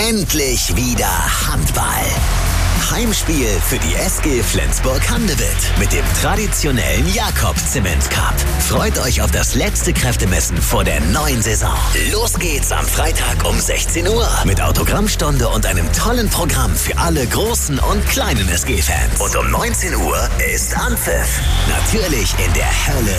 Endlich wieder Handball. Heimspiel für die SG Flensburg-Handewitt mit dem traditionellen Jakob-Zement-Cup. Freut euch auf das letzte Kräftemessen vor der neuen Saison. Los geht's am Freitag um 16 Uhr mit Autogrammstunde und einem tollen Programm für alle großen und kleinen SG-Fans. Und um 19 Uhr ist Anpfiff. Natürlich in der Hölle